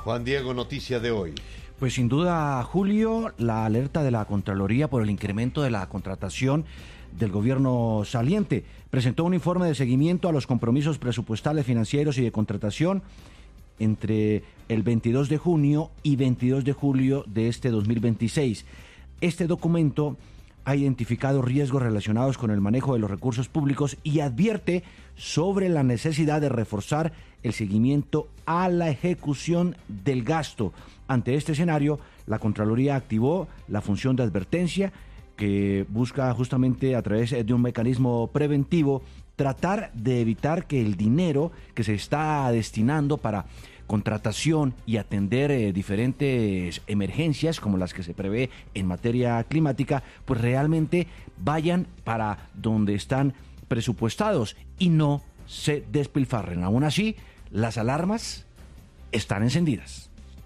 Juan Diego, noticia de hoy. Pues sin duda, Julio, la alerta de la Contraloría por el incremento de la contratación del gobierno saliente. Presentó un informe de seguimiento a los compromisos presupuestales, financieros y de contratación entre el 22 de junio y 22 de julio de este 2026. Este documento ha identificado riesgos relacionados con el manejo de los recursos públicos y advierte sobre la necesidad de reforzar el seguimiento a la ejecución del gasto. Ante este escenario, la Contraloría activó la función de advertencia que busca justamente a través de un mecanismo preventivo tratar de evitar que el dinero que se está destinando para contratación y atender diferentes emergencias como las que se prevé en materia climática, pues realmente vayan para donde están presupuestados y no se despilfarren. Aún así, las alarmas están encendidas.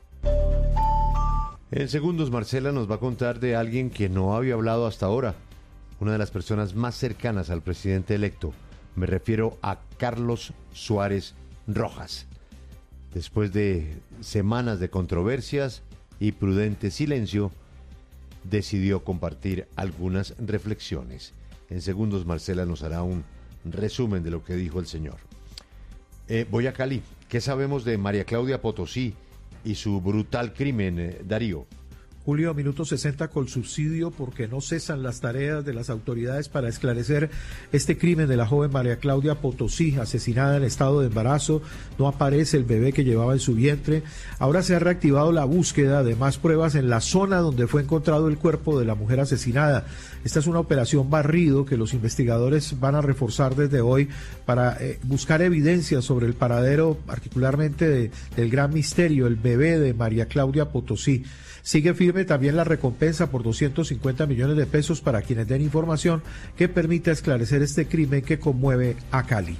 En segundos, Marcela nos va a contar de alguien que no había hablado hasta ahora, una de las personas más cercanas al presidente electo. Me refiero a Carlos Suárez Rojas. Después de semanas de controversias y prudente silencio, decidió compartir algunas reflexiones. En segundos, Marcela nos hará un resumen de lo que dijo el señor. Voy a Cali. ¿Qué sabemos de María Claudia Potosí y su brutal crimen, Darío? Julio, minuto 60 con subsidio porque no cesan las tareas de las autoridades para esclarecer este crimen de la joven María Claudia Potosí, asesinada en estado de embarazo. No aparece el bebé que llevaba en su vientre. Ahora se ha reactivado la búsqueda de más pruebas en la zona donde fue encontrado el cuerpo de la mujer asesinada. Esta es una operación barrido que los investigadores van a reforzar desde hoy para buscar evidencia sobre el paradero, particularmente del gran misterio, el bebé de María Claudia Potosí. Sigue firme también la recompensa por 250 millones de pesos para quienes den información que permita esclarecer este crimen que conmueve a Cali.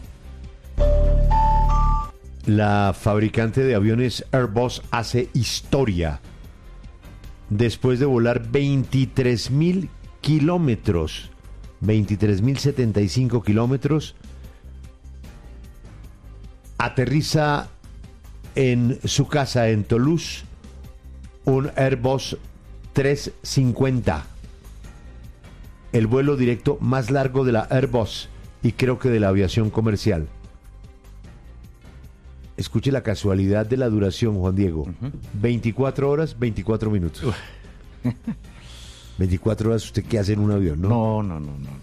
La fabricante de aviones Airbus hace historia. Después de volar 23.000 kilómetros, 23.075 kilómetros, aterriza en su casa en Toulouse un Airbus 350, el vuelo directo más largo de la Airbus y creo que de la aviación comercial. Escuche la casualidad de la duración, Juan Diego. 24 horas, 24 minutos. 24 horas, ¿usted qué hace en un avión, no? No.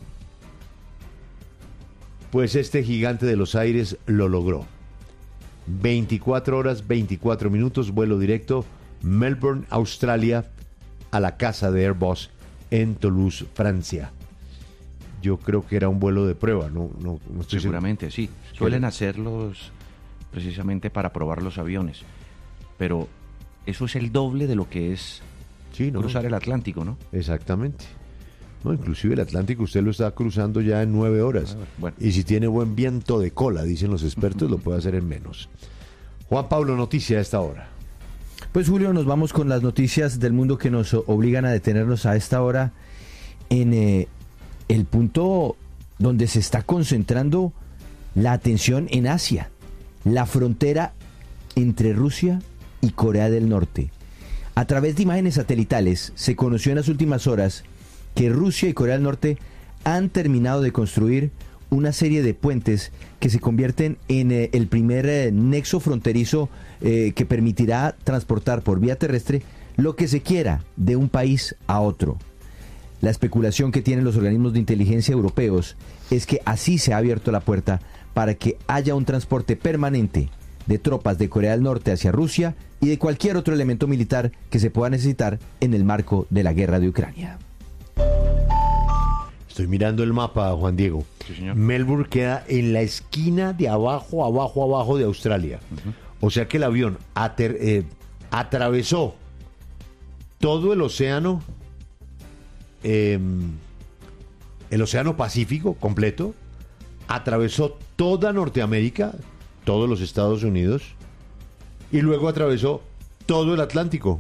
Pues este gigante de los aires lo logró. 24 horas, 24 minutos, vuelo directo, Melbourne, Australia, a la casa de Airbus en Toulouse, Francia. Yo creo que era un vuelo de prueba, no estoy seguramente, seguro. Sí. Suelen hacerlos precisamente para probar los aviones, pero eso es el doble de lo que es cruzar el Atlántico, ¿no? Exactamente. No, inclusive el Atlántico usted lo está cruzando ya en 9 horas. Bueno. Y si tiene buen viento de cola, dicen los expertos, lo puede hacer en menos. Juan Pablo, noticia a esta hora. Pues Julio, nos vamos con las noticias del mundo que nos obligan a detenernos a esta hora en el punto donde se está concentrando la atención en Asia, la frontera entre Rusia y Corea del Norte. A través de imágenes satelitales se conoció en las últimas horas que Rusia y Corea del Norte han terminado de construir una serie de puentes que se convierten en el primer nexo fronterizo que permitirá transportar por vía terrestre lo que se quiera de un país a otro. La especulación que tienen los organismos de inteligencia europeos es que así se ha abierto la puerta para que haya un transporte permanente de tropas de Corea del Norte hacia Rusia y de cualquier otro elemento militar que se pueda necesitar en el marco de la guerra de Ucrania. Estoy mirando el mapa, Juan Diego. Sí, señor. Melbourne queda en la esquina de abajo de Australia. O sea que el avión atravesó todo el océano Pacífico completo, atravesó toda Norteamérica, todos los Estados Unidos, y luego atravesó todo el Atlántico.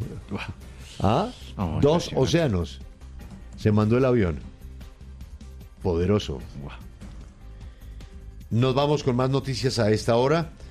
Dos océanos. Se mandó el avión. Poderoso. Nos vamos con más noticias a esta hora.